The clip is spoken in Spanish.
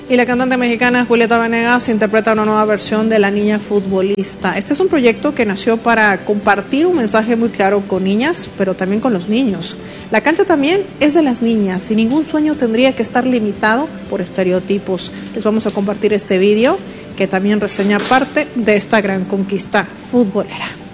Y la cantante mexicana Julieta Venegas interpreta una nueva versión de La Niña Futbolista. Este es un proyecto que nació para compartir un mensaje muy claro con niñas, pero también con los niños. La cancha también es de las niñas y ningún sueño tendría que estar limitado por estereotipos. Les vamos a compartir este vídeo que también reseña parte de esta gran conquista futbolera.